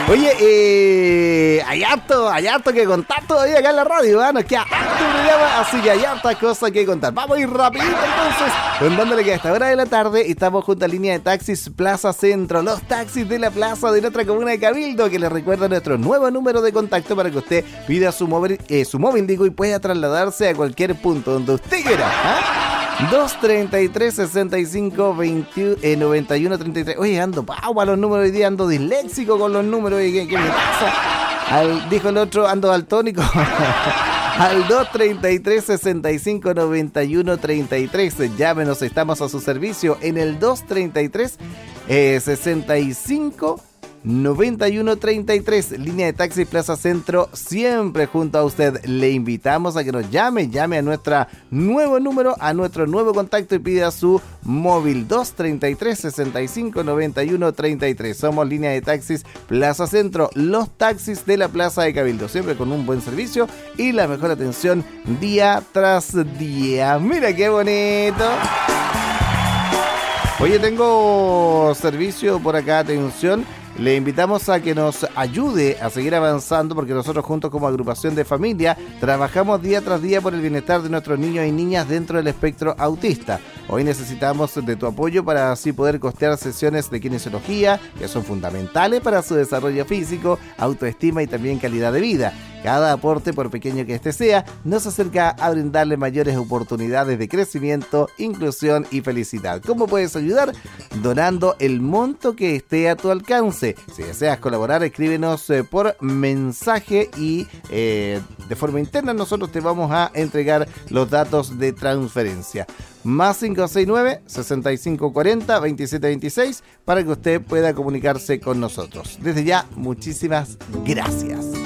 Oye, hay harto que contar todavía acá en la radio, ¿eh? Nos queda harto programa, así que hay hartas cosas que contar. Vamos a ir rapidito entonces, contándole que a esta hora de la tarde estamos junto a línea de taxis Plaza Centro, los taxis de la plaza de nuestra comuna de Cabildo, que les recuerda nuestro nuevo número de contacto para que usted pida su móvil, digo, y pueda trasladarse a cualquier punto donde usted quiera, ¿eh? 233-65-91-33. Oye, ando pau a los números hoy día, ando disléxico con los números. ¿Qué me pasa? Dijo el otro, ando daltónico. Al 233-65-91-33. Llámenos, estamos a su servicio en el 233-65-91-33. Línea de taxi Plaza Centro, siempre junto a usted. Le invitamos a que nos llame a nuestro nuevo número, a nuestro nuevo contacto y pida su móvil 233-65-91-33. Somos línea de taxis Plaza Centro, los taxis de la Plaza de Cabildo, siempre con un buen servicio y la mejor atención día tras día. Mira qué bonito. Oye, tengo servicio por acá, atención. Le invitamos a que nos ayude a seguir avanzando, porque nosotros juntos como agrupación de familia trabajamos día tras día por el bienestar de nuestros niños y niñas dentro del espectro autista. Hoy necesitamos de tu apoyo para así poder costear sesiones de kinesiología que son fundamentales para su desarrollo físico, autoestima y también calidad de vida. Cada aporte, por pequeño que este sea, nos acerca a brindarle mayores oportunidades de crecimiento, inclusión y felicidad. ¿Cómo puedes ayudar? Donando el monto que esté a tu alcance. Si deseas colaborar, escríbenos por mensaje y de forma interna nosotros te vamos a entregar los datos de transferencia. Más 569-6540-2726 para que usted pueda comunicarse con nosotros. Desde ya, muchísimas gracias.